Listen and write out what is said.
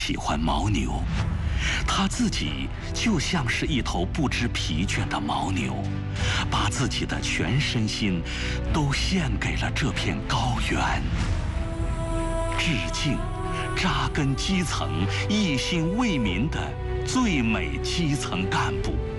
喜欢牦牛，他自己就像是一头不知疲倦的牦牛，把自己的全身心都献给了这片高原。致敬扎根基层、一心为民的最美基层干部。